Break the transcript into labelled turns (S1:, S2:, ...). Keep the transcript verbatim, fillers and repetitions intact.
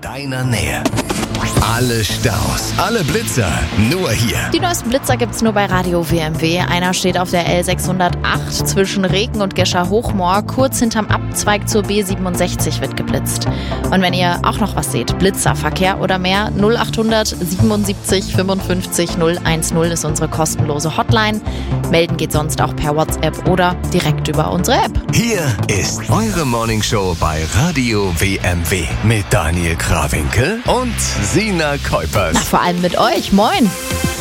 S1: deiner Nähe. Alle Staus, alle Blitzer, nur hier.
S2: Die neuesten Blitzer gibt's nur bei Radio W M W. Einer steht auf der L sechshundertacht zwischen Reken und Gescher-Hochmoor. Kurz hinterm Abzweig zur B siebenundsechzig wird geblitzt. Und wenn ihr auch noch was seht, Blitzer, Verkehr oder mehr, null achthundert siebenundsiebzig fünfundfünfzig null eins null ist unsere kostenlose Hotline. Melden geht sonst auch per WhatsApp oder direkt über unsere App.
S1: Hier ist eure Morningshow bei Radio W M W mit Daniel Krawinkel und Sina Kuipers.
S2: Na, vor allem mit euch. Moin!